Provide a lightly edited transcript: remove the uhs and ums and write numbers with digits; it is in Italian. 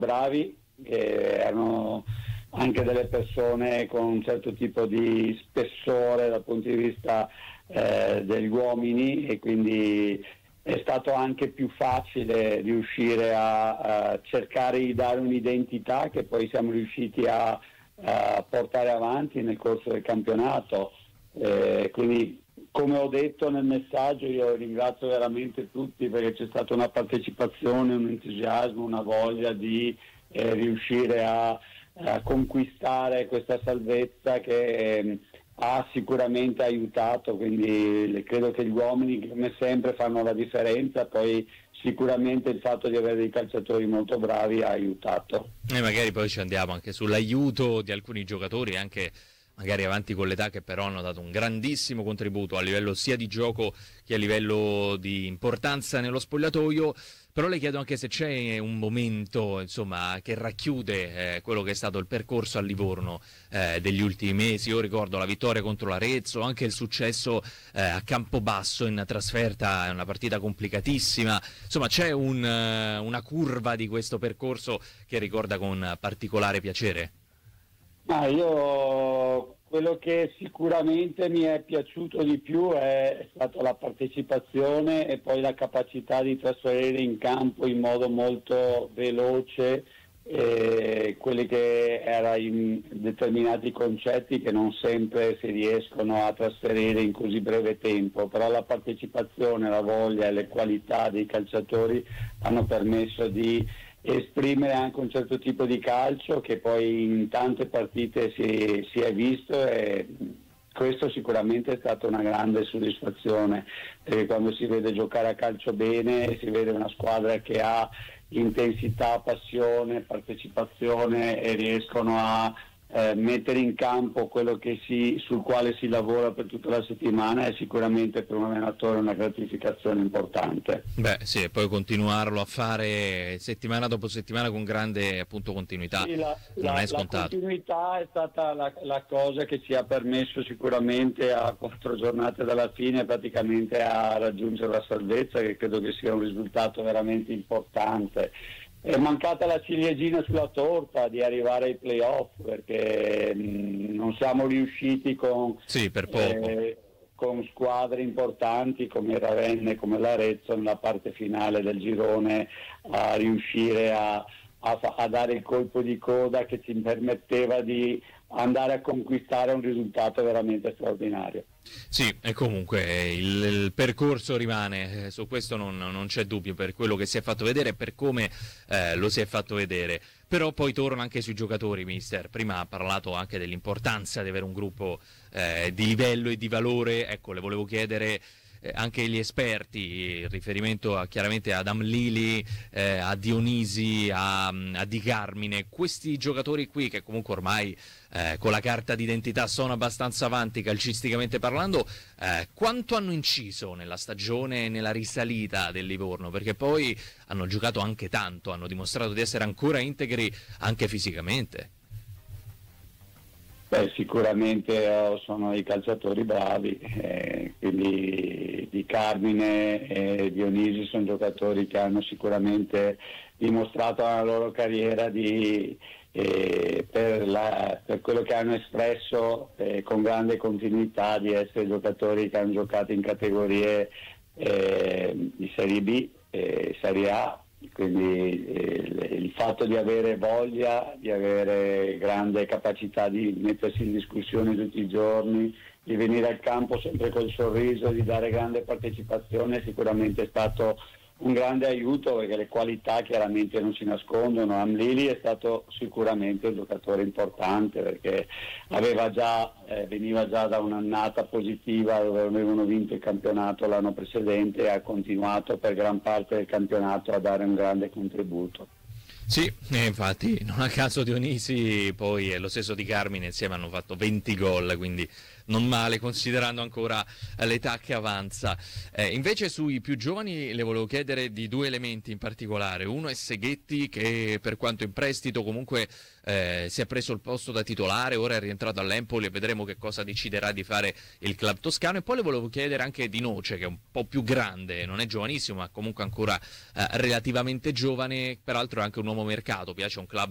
bravi, erano anche delle persone con un certo tipo di spessore dal punto di vista degli uomini, e quindi è stato anche più facile riuscire a cercare di dare un'identità che poi siamo riusciti a portare avanti nel corso del campionato. Quindi, come ho detto nel messaggio, io ringrazio veramente tutti, perché c'è stata una partecipazione, un entusiasmo, una voglia di riuscire a conquistare questa salvezza che ha sicuramente aiutato, quindi credo che gli uomini, come sempre, fanno la differenza. Poi sicuramente il fatto di avere dei calciatori molto bravi ha aiutato. E magari poi ci andiamo anche sull'aiuto di alcuni giocatori, anche magari avanti con l'età, che però hanno dato un grandissimo contributo a livello sia di gioco che a livello di importanza nello spogliatoio. Però le chiedo anche se c'è un momento, insomma, che racchiude quello che è stato il percorso a Livorno degli ultimi mesi. Io ricordo la vittoria contro l'Arezzo, anche il successo a Campobasso in trasferta, è una partita complicatissima. Insomma, c'è una curva di questo percorso che ricorda con particolare piacere. Io quello che sicuramente mi è piaciuto di più è stata la partecipazione e poi la capacità di trasferire in campo in modo molto veloce quelli che erano in determinati concetti che non sempre si riescono a trasferire in così breve tempo, però la partecipazione, la voglia e le qualità dei calciatori hanno permesso di esprimere anche un certo tipo di calcio che poi in tante partite si è visto, e questo sicuramente è stata una grande soddisfazione, perché quando si vede giocare a calcio bene, si vede una squadra che ha intensità, passione, partecipazione, e riescono a mettere in campo quello sul quale si lavora per tutta la settimana, è sicuramente per un allenatore una gratificazione importante. Beh sì, e poi continuarlo a fare settimana dopo settimana con grande, appunto, continuità, Sì, non è scontato. La continuità è stata la cosa che ci ha permesso sicuramente a 4 giornate dalla fine praticamente a raggiungere la salvezza, che credo che sia un risultato veramente importante. È mancata la ciliegina sulla torta di arrivare ai playoff, perché non siamo riusciti con squadre importanti come il Ravenna e come l'Arezzo nella parte finale del girone a riuscire a dare il colpo di coda che ci permetteva di andare a conquistare un risultato veramente straordinario. Sì, e comunque il percorso rimane, su questo non c'è dubbio, per quello che si è fatto vedere e per come lo si è fatto vedere. Però poi torno anche sui giocatori, mister. Prima ha parlato anche dell'importanza di avere un gruppo di livello e di valore. Ecco, le volevo chiedere anche gli esperti, in riferimento chiaramente ad Amlili, a Dionisi, a Di Carmine, questi giocatori qui che comunque ormai con la carta d'identità sono abbastanza avanti calcisticamente parlando, quanto hanno inciso nella stagione e nella risalita del Livorno? Perché poi hanno giocato anche tanto, hanno dimostrato di essere ancora integri anche fisicamente. Sicuramente sono i calciatori bravi, quindi Di Carmine e Dionisi sono giocatori che hanno sicuramente dimostrato nella loro carriera per quello che hanno espresso con grande continuità, di essere giocatori che hanno giocato in categorie di Serie B, Serie A. Quindi il fatto di avere voglia, di avere grande capacità di mettersi in discussione tutti i giorni, di venire al campo sempre col sorriso, di dare grande partecipazione, sicuramente è stato un grande aiuto, perché le qualità chiaramente non si nascondono. Amlili è stato sicuramente un giocatore importante, perché veniva già da un'annata positiva dove avevano vinto il campionato l'anno precedente, e ha continuato per gran parte del campionato a dare un grande contributo. Sì, infatti non a caso Dionisi poi e lo stesso Di Carmine insieme hanno fatto 20 gol, quindi non male considerando ancora l'età che avanza. Invece sui più giovani le volevo chiedere di due elementi in particolare. Uno è Seghetti, che per quanto in prestito comunque si è preso il posto da titolare, ora è rientrato all'Empoli e vedremo che cosa deciderà di fare il club toscano. E poi le volevo chiedere anche di Noce, che è un po' più grande, non è giovanissimo ma comunque ancora relativamente giovane, peraltro è anche un uomo mercato, piace a un club